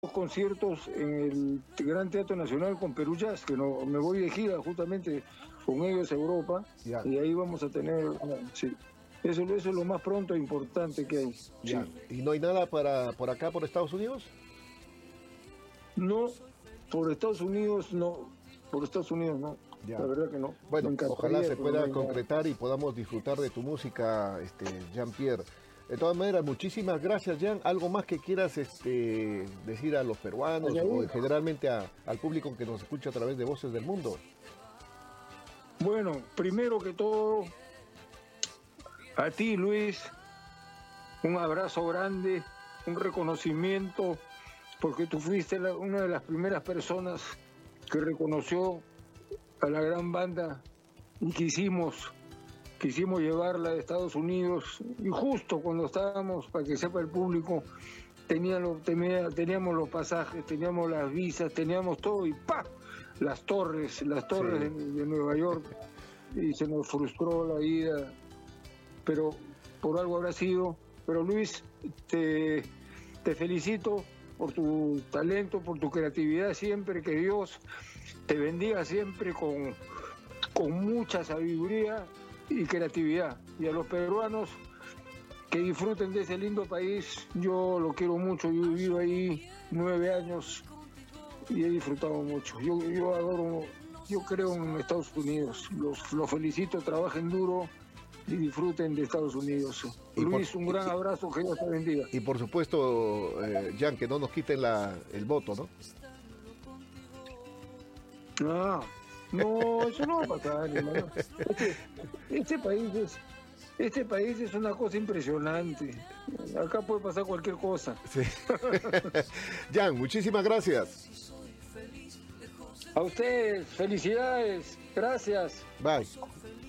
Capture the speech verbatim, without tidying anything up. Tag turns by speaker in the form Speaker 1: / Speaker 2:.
Speaker 1: conciertos en el Gran Teatro Nacional con Perú Jazz, que no, me voy de gira justamente con ellos a Europa,
Speaker 2: ya.
Speaker 1: Y ahí vamos a tener, sí, eso, eso es lo más pronto e importante que hay.
Speaker 2: Ya.
Speaker 1: Sí.
Speaker 2: ¿Y no hay nada para por acá, por Estados Unidos?
Speaker 1: No, por Estados Unidos no, por Estados Unidos no,
Speaker 2: Ya.
Speaker 1: la verdad que no.
Speaker 2: Bueno,
Speaker 1: Me encantaría,
Speaker 2: ojalá se
Speaker 1: pero
Speaker 2: pueda
Speaker 1: no hay nada.
Speaker 2: concretar y podamos disfrutar de tu música, este, Jean-Pierre. De todas maneras, muchísimas gracias, Jean. ¿Algo más que quieras este, decir a los peruanos o generalmente a, al público que nos escucha a través de Voces del Mundo?
Speaker 1: Bueno, primero que todo, a ti, Luis, un abrazo grande, un reconocimiento, porque tú fuiste la, una de las primeras personas que reconoció a la gran banda y quisimos, quisimos llevarla a Estados Unidos, y justo cuando estábamos, para que sepa el público, teníamos, tenía, teníamos los pasajes, teníamos las visas, teníamos todo, y ¡pa! Las torres, las torres sí. de, de Nueva York, y se nos frustró la ida, pero por algo habrá sido. Pero Luis, te, te felicito por tu talento, por tu creatividad siempre, que Dios te bendiga siempre con, con mucha sabiduría y creatividad. Y a los peruanos que disfruten de ese lindo país, yo lo quiero mucho, yo he vivido ahí nueve años y he disfrutado mucho. Yo, yo adoro, yo creo en Estados Unidos, los, los felicito, trabajen duro y disfruten de Estados Unidos.
Speaker 2: Y
Speaker 1: Luis,
Speaker 2: por,
Speaker 1: un gran
Speaker 2: y,
Speaker 1: abrazo, que Dios te bendiga.
Speaker 2: Y por supuesto, eh, Jean, que no nos quiten la, el voto, ¿no?
Speaker 1: No, no, eso no va a pasar, hermano. Este, este país es, este país es una cosa impresionante. Acá puede pasar cualquier cosa.
Speaker 2: Sí. Jean, muchísimas gracias.
Speaker 1: A ustedes, felicidades, gracias.
Speaker 2: Bye.